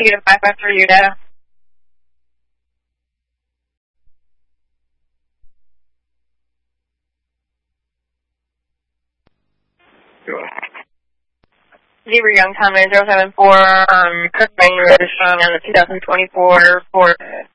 Negative 553, your data. Zebra Young, Tom 074, Kirk Banger, on the 2024 Ford